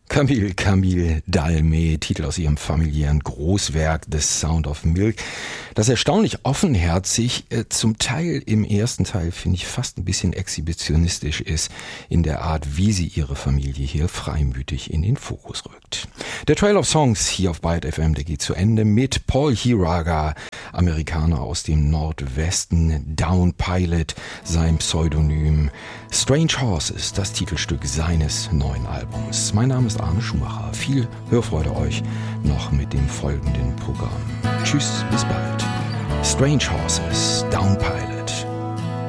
Camille Dalmé, Titel aus ihrem familiären Großwerk The Sound of Milk, das erstaunlich offenherzig, zum Teil im ersten Teil finde ich fast ein bisschen exhibitionistisch ist, in der Art, wie sie ihre Familie hier freimütig in den Fokus rückt. Der Trail of Songs hier auf Byte FM, der geht zu Ende mit Paul Hiraga, Amerikaner aus dem Nordwesten, Down Pilot, sein Pseudonym, Strange Horses, das Titelstück seines neuen Albums. Mein Name ist Arne Schumacher. Viel Hörfreude euch noch mit dem folgenden Programm. Tschüss, bis bald. Strange Horses, Down Pilot.